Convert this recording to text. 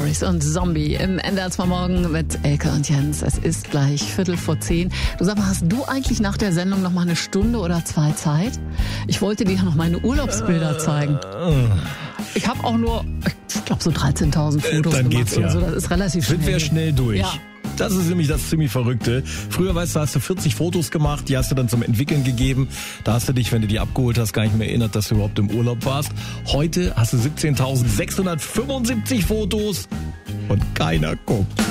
Morris und Zombie im NDR 2 Morgen mit Elke und Jens. Es ist gleich 9:45. Du sag mal, hast du eigentlich nach der Sendung noch mal eine Stunde oder zwei Zeit? Ich wollte dir noch meine Urlaubsbilder zeigen. Ich habe auch nur, ich glaube, so 13.000 Fotos dann gemacht geht's oder ja. so. Das ist relativ schnell. Sind wir schnell durch. Ja. Das ist nämlich das ziemlich Verrückte. Früher, weißt du, hast du 40 Fotos gemacht, die hast du dann zum Entwickeln gegeben. Da hast du dich, wenn du die abgeholt hast, gar nicht mehr erinnert, dass du überhaupt im Urlaub warst. Heute hast du 17.675 Fotos und keiner guckt.